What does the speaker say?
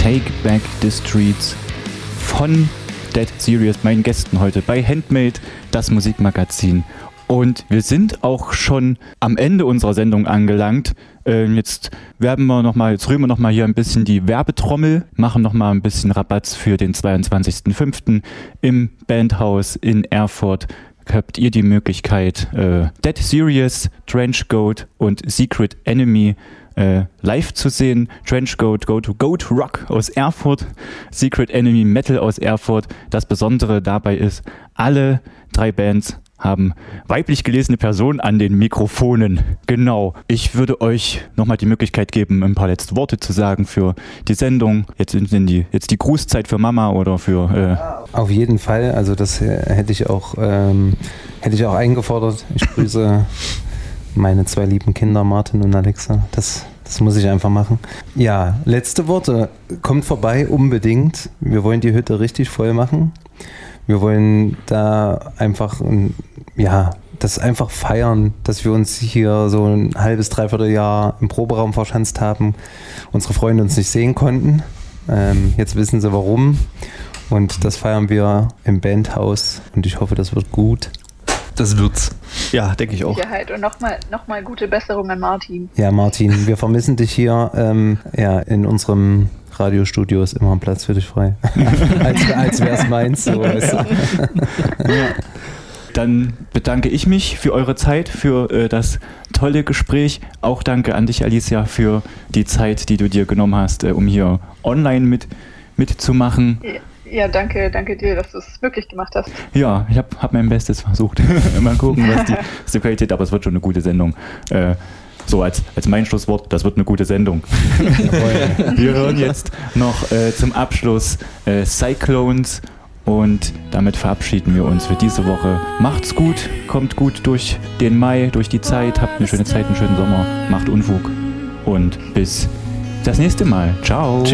Take Back the Streets von Dead Serious, meinen Gästen heute bei Handmade, das Musikmagazin. Und wir sind auch schon am Ende unserer Sendung angelangt. Jetzt rühren wir nochmal hier ein bisschen die Werbetrommel, machen nochmal ein bisschen Rabatz für den 22.05. im Bandhaus in Erfurt. Habt ihr die Möglichkeit, Dead Serious, Trenchcoat und Secret Enemy live zu sehen. Trenchcoat, Goat Rock aus Erfurt, Secret Enemy Metal aus Erfurt. Das Besondere dabei ist, alle 3 Bands haben weiblich gelesene Personen an den Mikrofonen. Genau. Ich würde euch nochmal die Möglichkeit geben, ein paar letzte Worte zu sagen für die Sendung. Jetzt die Grußzeit für Mama oder für... Auf jeden Fall. Also das hätte ich auch eingefordert. Ich grüße meine 2 lieben Kinder, Martin und Alexa. Das muss ich einfach machen. Ja, letzte Worte. Kommt vorbei, unbedingt. Wir wollen die Hütte richtig voll machen. Wir wollen da einfach, das einfach feiern, dass wir uns hier so ein halbes, dreiviertel Jahr im Proberaum verschanzt haben. Unsere Freunde uns nicht sehen konnten. Jetzt wissen sie warum. Und das feiern wir im Bandhaus. Und ich hoffe, das wird gut. Das wird's. Ja, denke ich auch. Sicherheit. Und nochmal gute Besserung an Martin. Ja, Martin, wir vermissen dich hier. In unserem Radiostudio ist immer ein Platz für dich frei. als wäre es meins. So, weißt du. Ja. Dann bedanke ich mich für eure Zeit, für das tolle Gespräch. Auch danke an dich, Alicia, für die Zeit, die du dir genommen hast, um hier online mitzumachen. Ja, danke dir, dass du es wirklich gemacht hast. Ja, ich hab mein Bestes versucht. Mal gucken, was die Qualität, aber es wird schon eine gute Sendung. So als mein Schlusswort, das wird eine gute Sendung. Wir hören jetzt noch zum Abschluss Cyclones und damit verabschieden wir uns für diese Woche. Macht's gut, kommt gut durch den Mai, durch die Zeit, habt eine schöne Zeit, einen schönen Sommer, macht Unfug und bis das nächste Mal. Ciao. Tschüss.